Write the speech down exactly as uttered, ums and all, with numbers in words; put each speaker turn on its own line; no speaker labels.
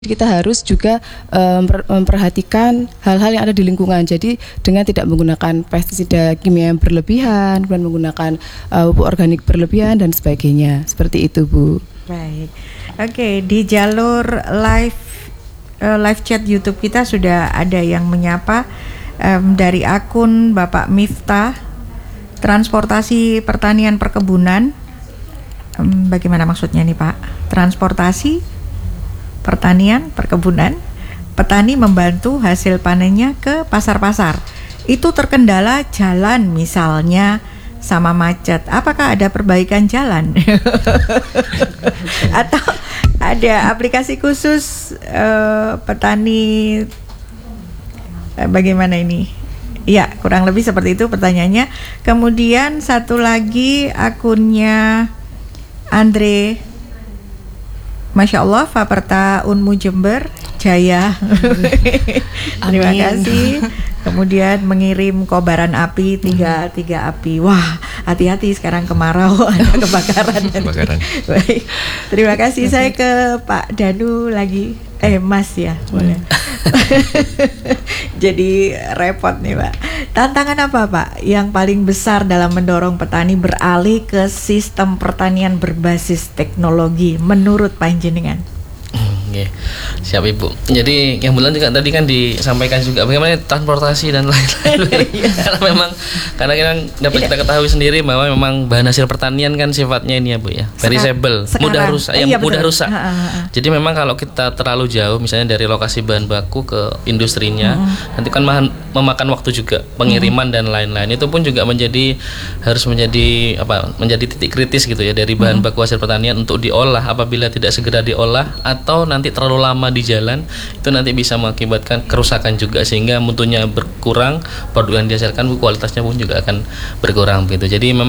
Kita harus juga um, memperhatikan hal-hal yang ada di lingkungan. Jadi dengan tidak menggunakan pestisida kimia yang berlebihan, kemudian menggunakan uh, pupuk organik berlebihan dan sebagainya. Seperti itu, Bu.
Baik. Oke, di jalur live uh, live chat YouTube kita sudah ada yang menyapa um, dari akun Bapak Miftah, transportasi pertanian perkebunan. Um, bagaimana maksudnya nih, Pak? Transportasi pertanian, perkebunan, petani membantu hasil panennya ke pasar-pasar. Itu terkendala jalan misalnya sama macet. Apakah ada perbaikan jalan? Atau ada aplikasi khusus uh, petani? Uh, bagaimana ini? Ya, kurang lebih seperti itu pertanyaannya. Kemudian satu lagi akunnya Andre, Masya Allah, Faperta Unmu Jember Jaya. Terima kasih. Kemudian mengirim kobaran api tiga hmm. tiga api. Wah, hati-hati sekarang kemarau ada kebakaran.
Kebakaran.
Baik. Terima kasih. Saya ke Pak Danu lagi. Eh, Mas ya, boleh. Jadi repot nih, Pak. Tantangan apa, Pak, yang paling besar dalam mendorong petani beralih ke sistem pertanian berbasis teknologi menurut Panjenengan?
Oke, siap Ibu. Jadi yang bulan juga tadi kan disampaikan juga bagaimana transportasi dan lain-lain. Karena memang karena kita dapat kita ketahui sendiri bahwa memang bahan hasil pertanian kan sifatnya ini ya Bu ya, perishable, mudah rusak, ya,
iya,
mudah
betul.
rusak.
Ha, ha, ha.
Jadi memang kalau kita terlalu jauh misalnya dari lokasi bahan baku ke industrinya,
hmm.
nanti kan memakan waktu juga pengiriman hmm. dan lain-lain. Itu pun juga menjadi harus menjadi apa? Menjadi titik kritis gitu ya dari bahan hmm. baku hasil pertanian untuk diolah. Apabila tidak segera diolah atau nanti terlalu lama di jalan, itu nanti bisa mengakibatkan kerusakan juga sehingga mutunya berkurang, produk yang dihasilkan kualitasnya pun juga akan berkurang begitu. Jadi memang